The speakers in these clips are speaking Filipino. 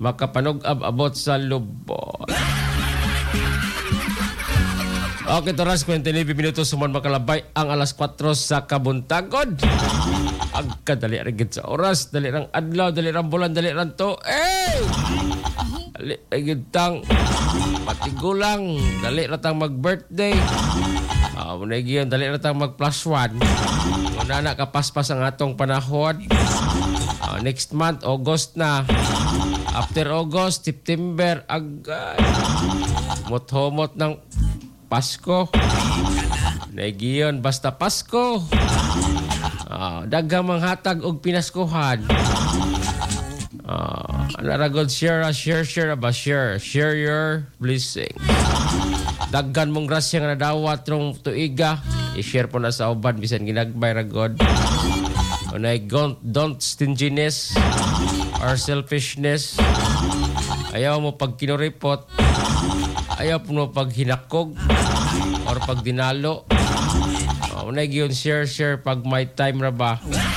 makapanug-abot sa lubot. Okay, toras 29 minutos suman makalabay ang alas 4 sa kabuntagod. Agkadali rin sa oras, dali rang adlaw, dali rang bulan, dali rang to. Dali rin tang patigulang, dali ratang mag-birthday. Muna yun, dali ratang mag-plus one. Muna na kapaspas ang atong panahon. Next month, August na. After August, September, agad. Humot-humot ng Pasko. Nagiyon, basta Pasko. Dagang manghatag og pinaskuhan. Anaragod, share your blessing. Daggan mong grasya nga nadawat rong tuiga. I-share po na sa uban, bisan ginagbay ragod. Unay, don't stinginess or selfishness. Ayaw mo pag kinuripot. Ayaw mo pag hinakog or pag dinalo. Unay, yun, share pag may time ra ba.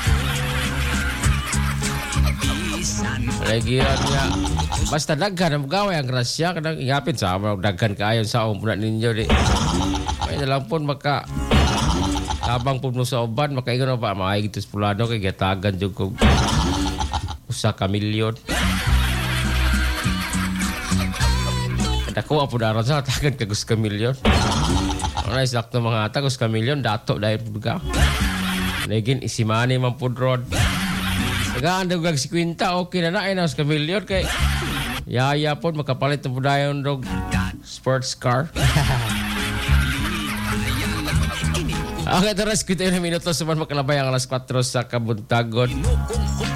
Unay, yun nga. Basta daghan ang gaway ang grasya. Kanang ingapin sa daghan kaayon sa umuna ninyo. May nalang po habang po sa uban, makaingon na ba, makaigit sa pulano, kay gatagan dyan kong usa ka milyon. Dako, apo daran sa tagan kagus ka milyon. Ano, isakto mga tagus ka milyon, dato dahil po ka. Naging isimani man po rod. Nagaan daw gag si Quinta, okay na na, ayun ka milyon, kay yaya po, makapalit na po dahil yung sports car. Okay, taras, 21 minutos naman makalabay ang alas 4 sa Kabuntagon.